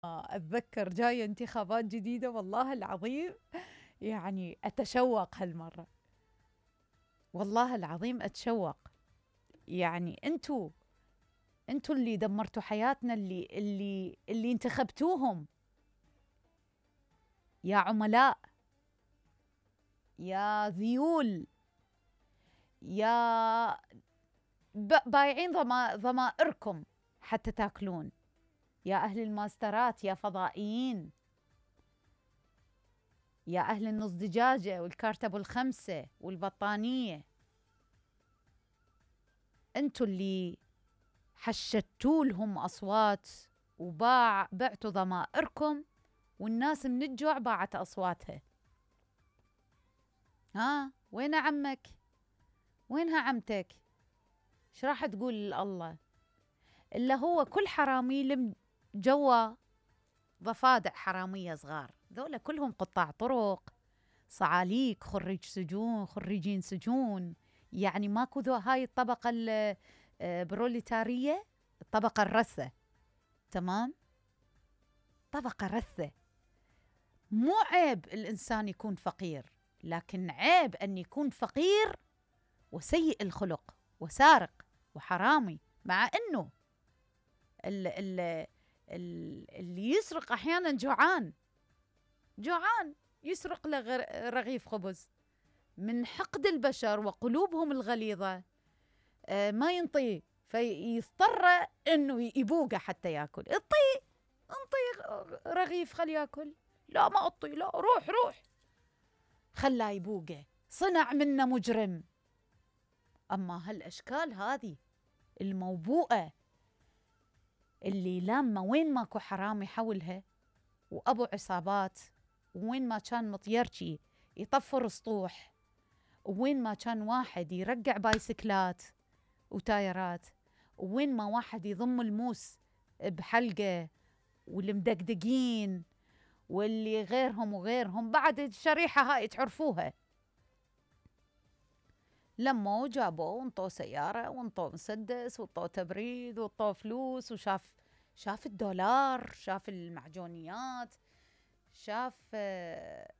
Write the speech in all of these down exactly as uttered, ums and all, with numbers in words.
أتذكر جاية انتخابات جديدة والله العظيم، يعني أتشوق هالمرة. والله العظيم أتشوق. يعني أنتوا أنتوا اللي دمرتوا حياتنا، اللي اللي اللي انتخبتوهم، يا عملاء، يا ذيول، يا ب- بايعين ضما- ضمائركم حتى تاكلون، يا أهل الماسترات، يا فضائيين، يا أهل النص دجاجة والكارت أبو الخمسة والبطانية. أنتوا اللي حشتوا لهم أصوات وباع بعتوا ضمائركم، والناس من الجوع باعت أصواتها. ها وين عمك؟ وينها عمتك؟ ايش راح تقول لله؟ إلا هو كل حرامي لم جوا ضفادع حرامية صغار، ذولا كلهم قطاع طرق، صعاليك، خريج سجون، خريجين سجون. يعني ماكو ذو هاي الطبقة البروليتارية، الطبقة الرثة. تمام، طبقة رثة. مو عيب الإنسان يكون فقير، لكن عيب أن يكون فقير وسيء الخلق وسارق وحرامي. مع أنه ال ال ال اللي يسرق أحيانا جوعان، جوعان يسرق له رغيف خبز. من حقد البشر وقلوبهم الغليظة آه ما ينطيه، فيضطر أنه يبوقه حتى يأكل. اطيه، انطيه رغيف خلي يأكل. لا ما أطي، لا، روح روح، خلاه يبوقه، صنع منه مجرم. أما هالأشكال هذه الموبوءة اللي لامة وين ماكو حرامي حولها وأبو عصابات، وين ما كان مطيرشي يطفر سطوح، وين ما كان واحد يرقع بايسكلات وتايرات، وين ما واحد يضم الموس بحلقة، والمدقدقين واللي غيرهم وغيرهم. بعد الشريحة هاي تعرفوها، لما جابوه وانطوه سيارة وانطوه مسدس وانطوه تبريد وانطوه فلوس، وشاف شاف الدولار، شاف المعجونيات، شاف آه،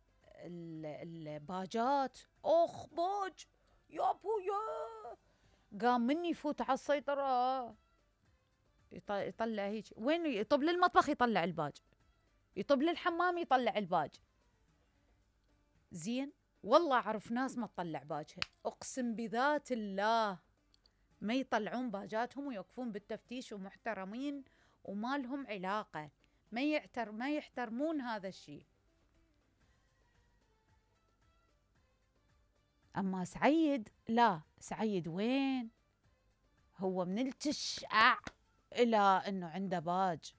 الباجات. اخ باج يا ابويا، قام مني يفوت على السيطرة، يطلع هيك، وين يطب للمطبخ يطلع الباج، يطب للحمام يطلع الباج. زين، والله أعرف ناس ما تطلع باجها، أقسم بذات الله ما يطلعون باجاتهم ويوقفون بالتفتيش ومحترمين وما لهم علاقة، ما يعتر ما يحترمون هذا الشيء. أما سعيد لا، سعيد وين هو؟ من التشعع إلى أنه عنده باج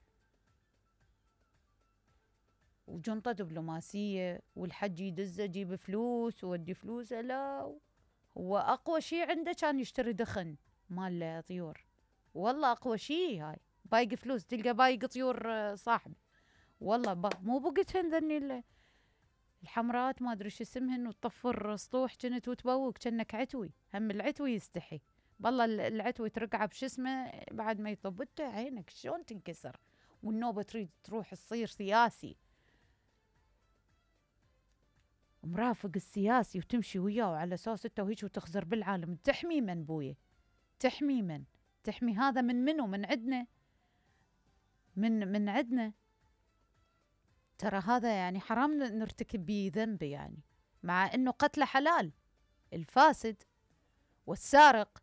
وجنطة دبلوماسية، والحج يدزه جيب فلوس وودي فلوسه. لا، هو أقوى شيء عنده كان يشتري دخن مال طيور. والله أقوى شيء هاي، بايق فلوس، تلقى بايق طيور آه، صاحب. والله با مو بقتهن ذني الحمرات ما أدري شو اسمهن، وتطفر سطوح كنت وتبوق كأنك عتوي. هم العتوي يستحي، بالله العتوي ترقعه بش اسمه بعد ما يطبته عينك شلون تنكسر، والنوبة تريد تروح تصير سياسي، مرافق السياسي وتمشي وياه على اساس انت وهيك وتخزر بالعالم. تحمي من بويه؟ تحمي من؟ تحمي هذا من منو؟ من عندنا، من من عندنا. ترى هذا يعني حرام نرتكب به ذنب، يعني مع انه قتله حلال. الفاسد والسارق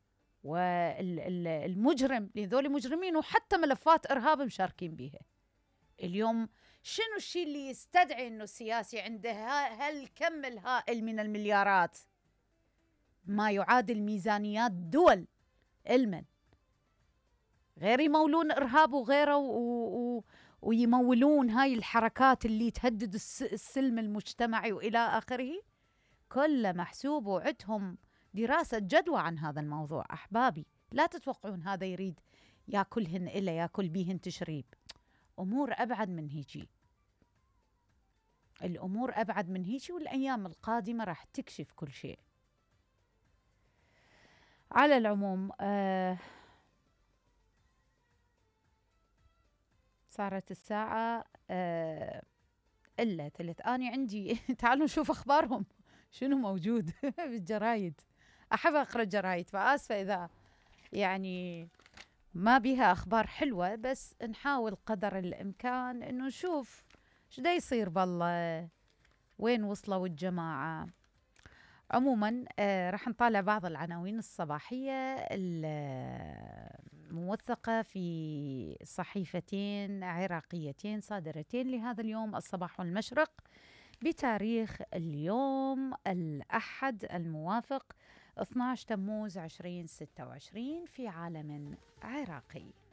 والمجرم، لذول مجرمين وحتى ملفات ارهاب مشاركين بيها. اليوم شنو الشيء اللي يستدعي انه السياسي عنده هالكم الهائل من المليارات، ما يعادل ميزانيات دول علما، غير يمولون إرهاب وغيره و... و... ويمولون هاي الحركات اللي تهدد الس... السلم المجتمعي وإلى آخره. كله محسوب وعدهم دراسة جدوى عن هذا الموضوع. أحبابي لا تتوقعون هذا يريد ياكلهن إلا ياكل بيهن تشريب. أمور أبعد من هيجي، الأمور أبعد من هيجي، والأيام القادمة راح تكشف كل شيء. على العموم آه صارت الساعة آه إلا ثلث. أنا عندي تعالوا نشوف أخبارهم شنو موجود بالجرايد. أحب أقرأ الجرايد، فآسفة إذا يعني ما بيها أخبار حلوة، بس نحاول قدر الإمكان إنه نشوف شو دا يصير بالله، وين وصلوا الجماعة. عموما آه راح نطالع بعض العناوين الصباحية الموثقة في صحيفتين عراقيتين صادرتين لهذا اليوم، الصباح والمشرق، بتاريخ اليوم الأحد الموافق اثني عشر تموز ألفين وستة وعشرين في عالم عراقي.